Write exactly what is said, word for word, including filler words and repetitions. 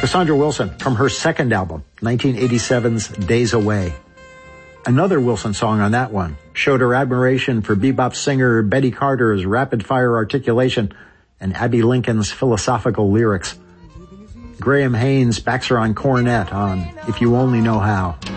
Cassandra Wilson from her second album, nineteen eighty-seven's Days Away. Another Wilson song on that one showed her admiration for bebop singer Betty Carter's rapid-fire articulation and Abby Lincoln's philosophical lyrics. Graham Haynes backs her on cornet on If You Only Know How.